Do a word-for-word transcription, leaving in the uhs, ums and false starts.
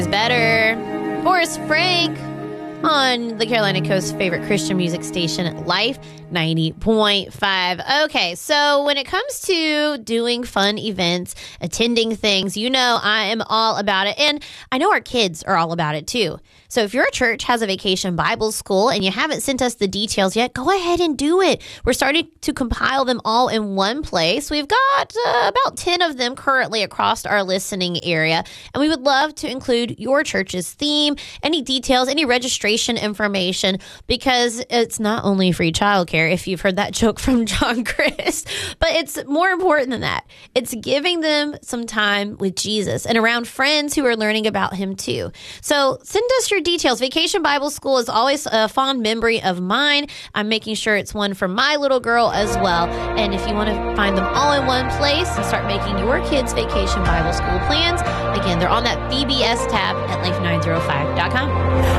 Better. Forrest Frank on the Carolina Coast's favorite Christian music station, Life ninety point five. Okay, so when it comes to doing fun events, attending things, you know I am all about it. And I know our kids are all about it too. So if your church has a vacation Bible school and you haven't sent us the details yet, go ahead and do it. We're starting to compile them all in one place. We've got uh, about ten of them currently across our listening area. And we would love to include your church's theme, any details, any registration information, because it's not only free childcare, if you've heard that joke from John Chris, but it's more important than that. It's giving them some time with Jesus and around friends who are learning about him too. So send us your details. Vacation Bible School is always a fond memory of mine. I'm making sure it's one for my little girl as well. And if you want to find them all in one place and start making your kids' Vacation Bible School plans, again, they're on that V B S tab at life nine oh five dot com.